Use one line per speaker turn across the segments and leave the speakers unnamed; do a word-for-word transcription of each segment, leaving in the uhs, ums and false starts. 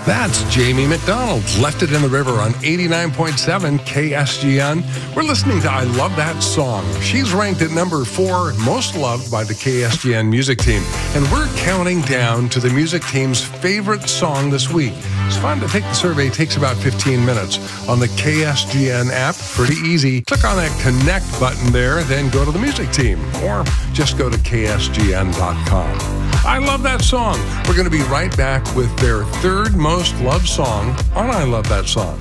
That's Jamie McDonald, Left It in the River on eighty-nine point seven K S G N. We're listening to I Love That Song. She's ranked at number four, most loved by the K S G N music team. And we're counting down to the music team's favorite song this week. It's fun to take the survey. It takes about fifteen minutes on the K S G N app. Pretty easy. Click on that connect button there, then go to the music team, or just go to K S G N dot com. I Love That Song. We're going to be right back with their third most loved song on I Love That Song.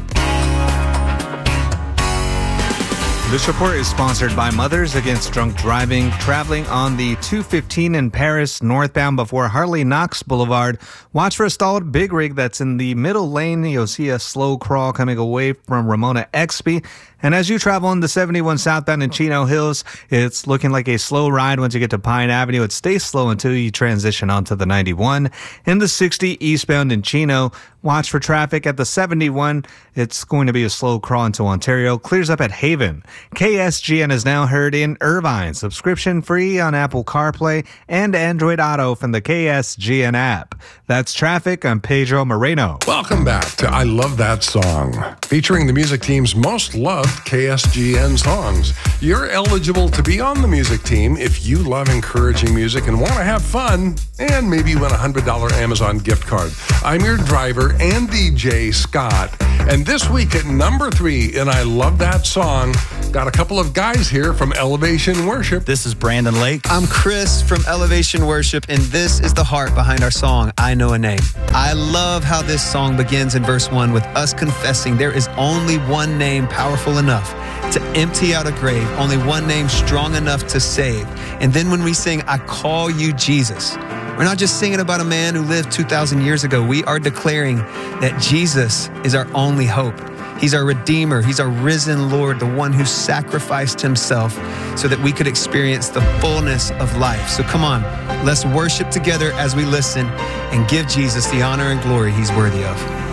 This report is sponsored by Mothers Against Drunk Driving. Traveling on the two fifteen in Paris, northbound before Hartley Knox Boulevard. Watch for a stalled big rig that's in the middle lane. You'll see a slow crawl coming away from Ramona Exby. And as you travel on the seventy-one southbound in Chino Hills, it's looking like a slow ride once you get to Pine Avenue. It stays slow until you transition onto the ninety-one. In the sixty eastbound in Chino, watch for traffic at the seventy-one. It's going to be a slow crawl into Ontario. Clears up at Haven. K S G N is now heard in Irvine. Subscription free on Apple CarPlay and Android Auto from the K S G N app. That's traffic. I'm Pedro Moreno.
Welcome back to I Love That Song, featuring the music team's most loved K S G N songs. You're eligible to be on the music team if you love encouraging music and want to have fun, and maybe win a one hundred dollars Amazon gift card. I'm your driver and D J, Scott. And this week at number three in I Love That Song, got a couple of guys here from Elevation Worship.
This is Brandon Lake.
I'm Chris from Elevation Worship, and this is the heart behind our song, I Know a Name. I love how this song begins in verse one with us confessing there is only one name powerful enough to empty out a grave, only one name strong enough to save. And then when we sing, I call you Jesus, we're not just singing about a man who lived two thousand years ago. We are declaring that Jesus is our only hope. He's our Redeemer. He's our risen Lord, the one who sacrificed himself so that we could experience the fullness of life. So come on, let's worship together as we listen and give Jesus the honor and glory he's worthy of.